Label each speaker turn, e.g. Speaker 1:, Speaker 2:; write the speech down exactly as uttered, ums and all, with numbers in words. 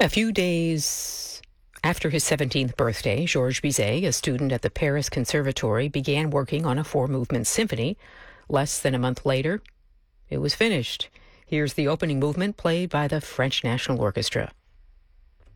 Speaker 1: A few days after his seventeenth birthday, Georges Bizet, a student at the Paris Conservatory, began working on a four-movement symphony. Less than a month later, it was finished. Here's the opening movement played by the French National Orchestra.